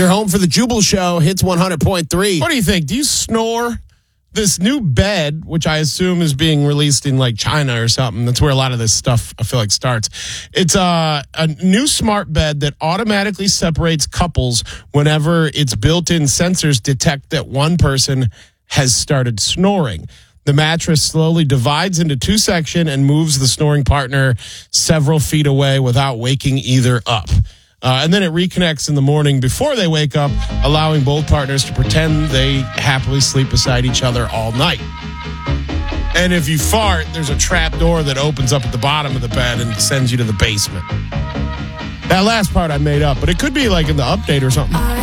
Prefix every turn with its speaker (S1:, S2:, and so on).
S1: You're home for the Jubal Show, Hits 100.3.
S2: What do you think? Do you snore? This new bed, which I assume is being released in like China or something, that's where a lot of this stuff I feel like starts. It's a new smart bed that automatically separates couples whenever its built-in sensors detect that one person has started snoring. The mattress slowly divides into two sections and moves the snoring partner several feet away without waking either up. And then it reconnects in the morning before they wake up, allowing both partners to pretend they happily sleep beside each other all night. And if you fart, there's a trap door that opens up at the bottom of the bed and sends you to the basement. That last part I made up, but it could be like in the update or something.